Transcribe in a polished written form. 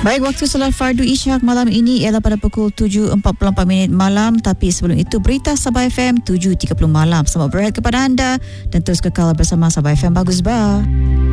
Baik, waktu solat fardu Isyak malam ini ialah pada pukul 7.44 malam. Tapi sebelum itu, berita Sabah FM 7.30 malam. Selamat berehat kepada anda dan terus kekal bersama Sabah FM. Bagus, bah.